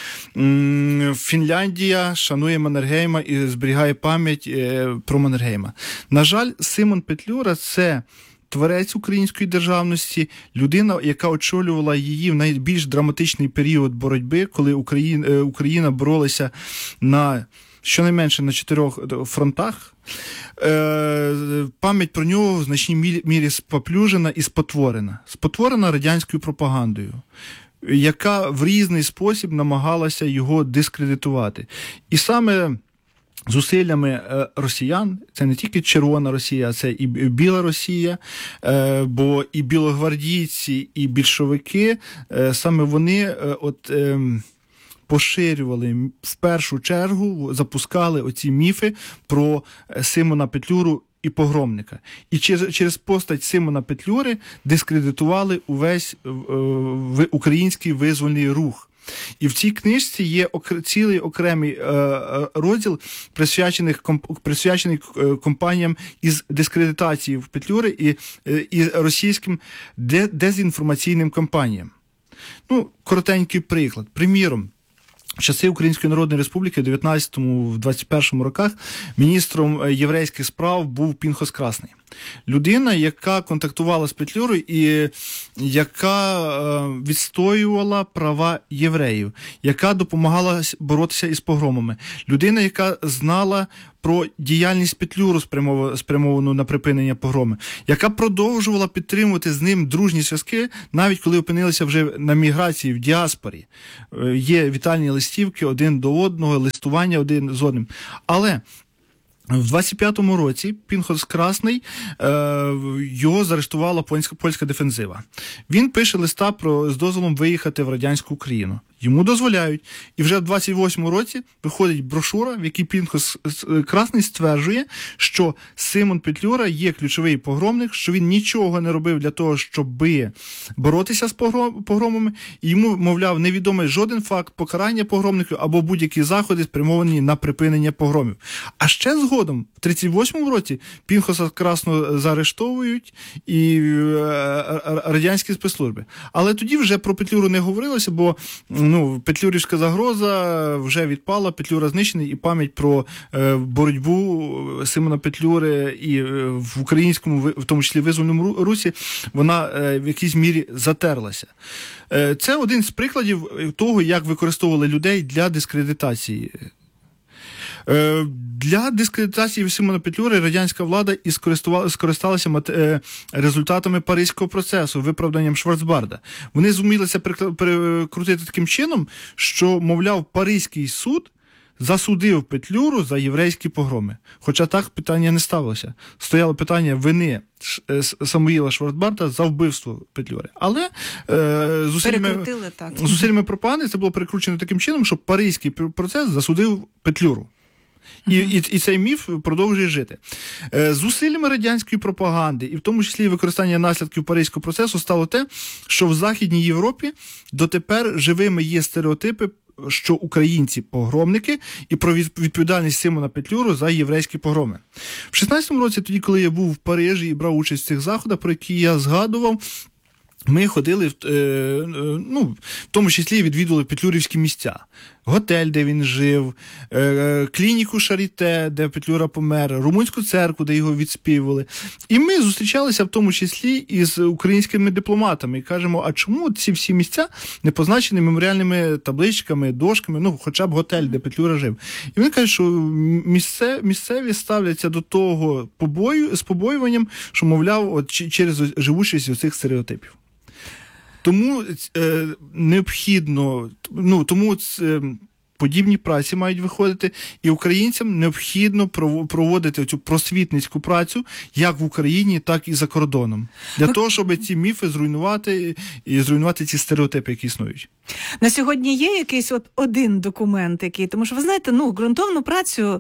Фінляндія шанує Маннергейма і зберігає пам'ять про Маннергейма. На жаль, Симон Петлюра – це творець української державності, людина, яка очолювала її в найбільш драматичний період боротьби, коли Україна боролася щонайменше на 4 фронтах. Пам'ять про нього в значній мірі споплюжена і спотворена. Спотворена радянською пропагандою, яка в різний спосіб намагалася його дискредитувати. І саме зусиллями росіян, це не тільки Червона Росія, це і Біла Росія, бо і білогвардійці, і більшовики, саме вони поширювали в першу чергу, запускали оці міфи про Симона Петлюру і погромника. І через постать Симона Петлюри дискредитували увесь український визвольний рух. І в цій книжці є цілий окремий розділ, присвячений компаніям із дискредитації Петлюри і російським дезінформаційним кампаніям. Ну, коротенький приклад. Приміром, в часи Української Народної Республіки в 19-21 роках міністром єврейських справ був Пінхос Красний. Людина, яка контактувала з Петлюрою і яка відстоювала права євреїв, яка допомагала боротися із погромами. Людина, яка знала про діяльність Петлюру, спрямовану на припинення погроми, яка продовжувала підтримувати з ним дружні зв'язки, навіть коли опинилися вже на міграції в діаспорі. Є вітальні листівки один до одного, листування один з одним. Але в 25-му році Пінхос Красний, його заарештувала польська дефензива. Він пише листа з дозволом виїхати в радянську Україну. Йому дозволяють. І вже в 28-му році виходить брошура, в якій Пінхос Красний стверджує, що Симон Петлюра є ключовий погромник, що він нічого не робив для того, щоб боротися з погромами. І йому, мовляв, невідомий жоден факт покарання погромників або будь-які заходи, спрямовані на припинення погромів. А ще згодом, в 38-му році, Пінхоса Красного заарештовують і радянські спецслужби. Але тоді вже про Петлюру не говорилося, бо петлюрівська загроза вже відпала, Петлюра знищений, і пам'ять про боротьбу Симона Петлюри і в українському, в тому числі визвольному русі, вона в якійсь мірі затерлася. Це один з прикладів того, як використовували людей для дискредитації. Для дискредитації Симона Петлюри радянська влада і скористалася результатами Паризького процесу, виправданням Шварцбарда. Вони зумілися перекрутити таким чином, що, мовляв, Паризький суд засудив Петлюру за єврейські погроми. Хоча так питання не ставилося. Стояло питання Самуїла Шварцбарда за вбивство Петлюри. Але зусиллями пропаганди це було перекручено таким чином, що Паризький процес засудив Петлюру. І цей міф продовжує жити. Зусиллями радянської пропаганди, і в тому числі використання наслідків Паризького процесу, стало те, що в Західній Європі дотепер живими є стереотипи, що українці – погромники, і про відповідальність Симона Петлюру за єврейські погроми. В 16-му році, тоді, коли я був в Парижі і брав участь в цих заходах, про які я згадував, ми ходили, в тому числі відвідували петлюрівські місця. Готель, де він жив, клініку Шаріте, де Петлюра помер, румунську церкву, де його відспівували. І ми зустрічалися в тому числі із українськими дипломатами і кажемо, а чому ці всі місця не позначені меморіальними табличками, дошками, хоча б готель, де Петлюра жив. І вони кажуть, що місцеві ставляться до того з побоюванням, що, мовляв, через живучість оцих стереотипів. Тому необхідно, тому подібні праці мають виходити, і українцям необхідно проводити цю просвітницьку працю як в Україні, так і за кордоном. Для того, щоб ці міфи зруйнувати ці стереотипи, які існують. На сьогодні є якийсь один документ, тому що, ви знаєте, ґрунтовну працю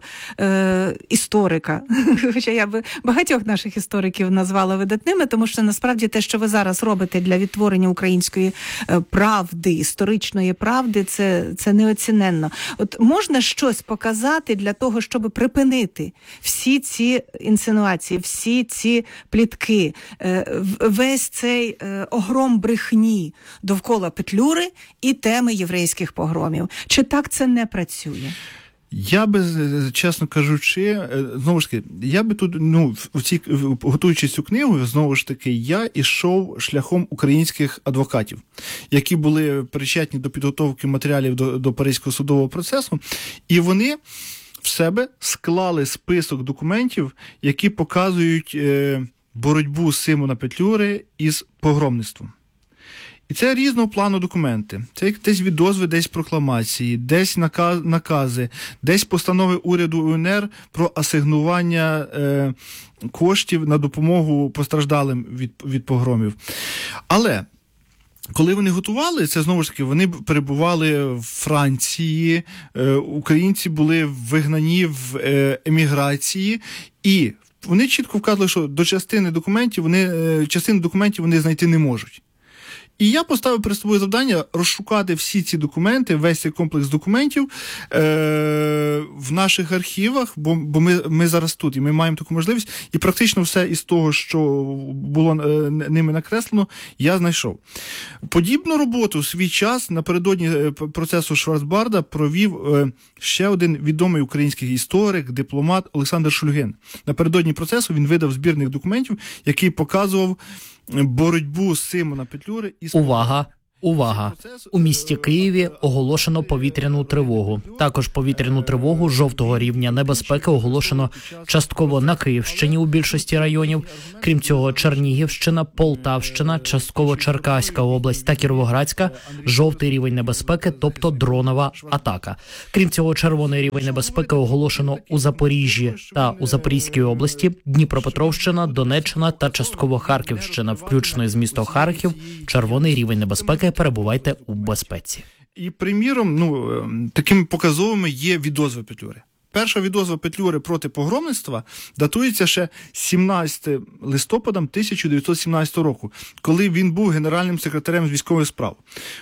історика, хоча я би багатьох наших істориків назвала видатними, тому що насправді те, що ви зараз робите для відтворення української правди, історичної правди, це неоціненно. От можна щось показати для того, щоб припинити всі ці інсинуації, всі ці плітки, весь цей огром брехні довкола Петлюри і теми єврейських погромів. Чи так це не працює? Я би, чесно кажучи, знову ж таки, я би тут, готуючи цю книгу, знову ж таки, я ішов шляхом українських адвокатів, які були причетні до підготовки матеріалів до Паризького судового процесу, і вони в себе склали список документів, які показують боротьбу Симона Петлюри із погромництвом. І це різного плану документи. Це десь відозви, десь прокламації, десь накази, десь постанови уряду УНР про асигнування коштів на допомогу постраждалим від погромів. Але коли вони готували, це знову ж таки, вони перебували в Франції, українці були вигнані в еміграції, і вони чітко вказали, що до частини документів вони знайти не можуть. І я поставив перед собою завдання розшукати всі ці документи, весь цей комплекс документів в наших архівах, бо ми зараз тут, і ми маємо таку можливість, і практично все із того, що було ними накреслено, я знайшов. Подібну роботу в свій час напередодні процесу Шварцбарда провів ще один відомий український історик, дипломат Олександр Шульгин. Напередодні процесу він видав збірник документів, який показував боротьбу Симона Петлюри із... Увага! У місті Києві оголошено повітряну тривогу. Також повітряну тривогу жовтого рівня небезпеки оголошено частково на Київщині у більшості районів. Крім цього, Чернігівщина, Полтавщина, частково Черкаська область та Кіровоградська – жовтий рівень небезпеки, тобто дронова атака. Крім цього, червоний рівень небезпеки оголошено у Запоріжжі та у Запорізькій області, Дніпропетровщина, Донеччина та частково Харківщина, включно з містом Харків, червоний рівень небезпеки. Перебувайте у безпеці. І, приміром, такими показовими є відозви Петлюри. Перша відозва Петлюри проти погромництва датується ще 17 листопада 1917 року, коли він був генеральним секретарем з військових справ.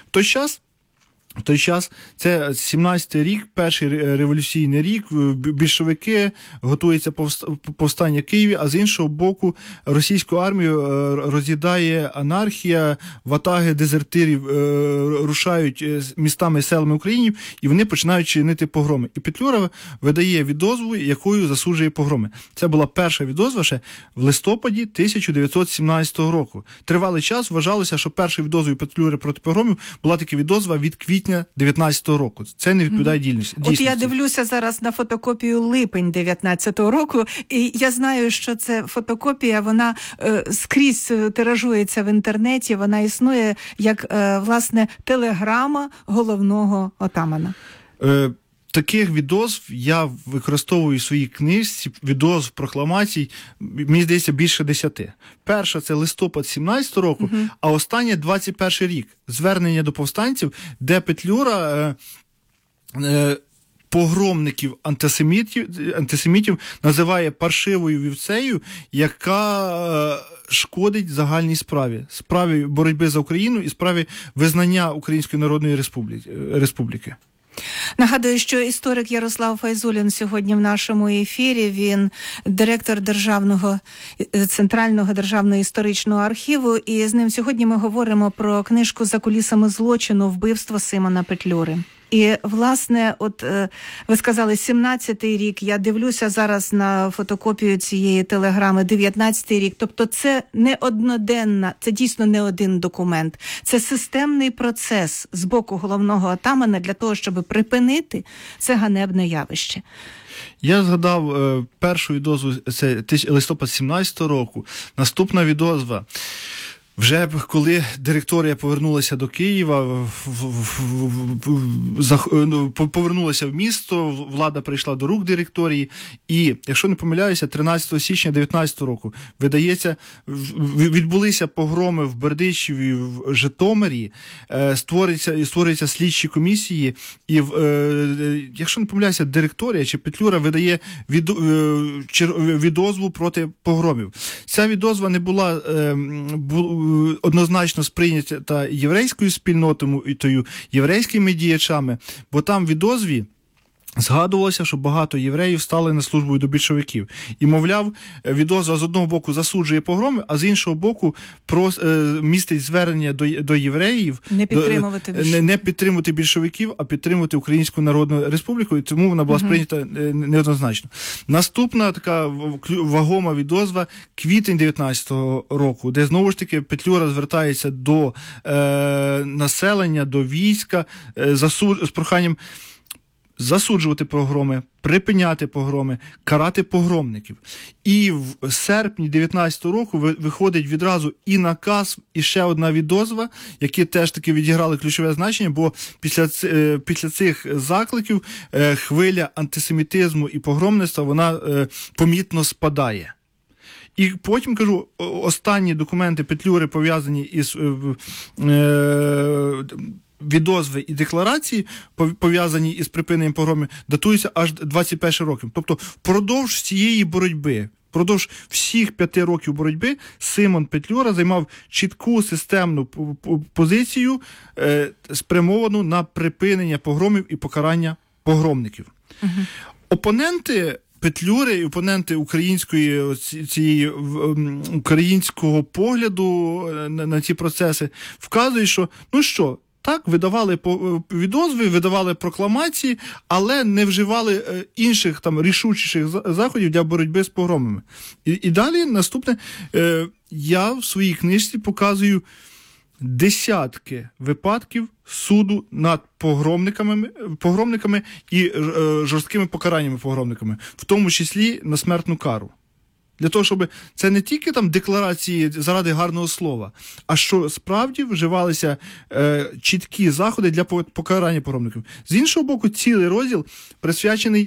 В той час, це 17-й рік, перший революційний рік, більшовики, готується повстання в Києві, а з іншого боку російську армію роз'їдає анархія, ватаги дезертирів рушають містами і селами України, і вони починають чинити погроми. І Петлюра видає відозву, якою засуджує погроми. Це була перша відозва ще в листопаді 1917 року. Тривалий час вважалося, що першою відозвою Петлюри проти погромів була така відозва від квітня 19-го року. Це не відповідає дійсності. От я дивлюся зараз на фотокопію липень 19-го року, і я знаю, що це фотокопія, вона скрізь тиражується в інтернеті, вона існує як, власне, телеграма головного отамана. Таких відозв я використовую в своїй книжці, відозв, прокламацій, мені здається, більше 10. Перша – це листопад 17 року, а остання – 21 рік. Звернення до повстанців, де Петлюра погромників антисемітів називає паршивою вівцею, яка шкодить загальній справі боротьби за Україну і справі визнання Української Народної Республіки. Нагадую, що історик Ярослав Файзулін сьогодні в нашому ефірі. Він директор Центрального державного історичного архіву. І з ним сьогодні ми говоримо про книжку «За кулісами злочину. Вбивство Симона Петлюри». І, власне, от ви сказали, 17-й рік, я дивлюся зараз на фотокопію цієї телеграми, 19-й рік. Тобто це не одноденна, це дійсно не один документ. Це системний процес з боку головного отамана для того, щоб припинити це ганебне явище. Я згадав першу відозву, це листопад 17 року, наступна відозва. Вже коли директорія повернулася до Києва, повернулася в місто, влада прийшла до рук директорії, і, якщо не помиляюся, 13 січня 19 року, видається, відбулися погроми в Бердичеві, в Житомирі, створюються слідчі комісії, і, якщо не помиляюся, директорія чи Петлюра видає відозву проти погромів. Ця відозва не була однозначно сприйнята єврейською спільнотою і тою єврейськими діячами, бо там в відозві згадувалося, що багато євреїв стали на службу до більшовиків. І, мовляв, відозва з одного боку засуджує погроми, а з іншого боку містить звернення до євреїв не підтримувати більшовиків, а підтримувати Українську Народну Республіку, і тому вона була сприйнята неоднозначно. Наступна така вагома відозва – квітень 19-го року, де знову ж таки Петлюра звертається до населення, до війська з проханням засуджувати погроми, припиняти погроми, карати погромників. І в серпні 19-го року виходить відразу і наказ, і ще одна відозва, які теж таки відіграли ключове значення, бо після цих закликів хвиля антисемітизму і погромництва, вона помітно спадає. І потім, кажу, останні документи Петлюри, пов'язані із відозви і декларації, пов'язані із припиненням погромів, датуються аж 21 роком. Тобто впродовж цієї боротьби, впродовж всіх 5 років боротьби Симон Петлюра займав чітку системну позицію, спрямовану на припинення погромів і покарання погромників. Опоненти Петлюри і опоненти українського погляду на ці процеси вказують, що так, видавали відозви, видавали прокламації, але не вживали інших там рішучіших заходів для боротьби з погромами. І далі наступне, я в своїй книжці показую десятки випадків суду над погромниками і жорсткими покараннями погромниками, в тому числі на смертну кару. Для того, щоб це не тільки там декларації заради гарного слова, а що справді вживалися чіткі заходи для покарання погромників. З іншого боку, цілий розділ присвячений